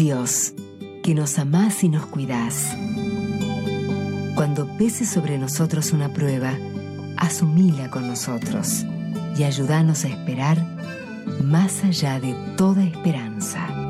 Dios, que nos amás y nos cuidás. Cuando pese sobre nosotros una prueba, asumila con nosotros y ayúdanos a esperar más allá de toda esperanza.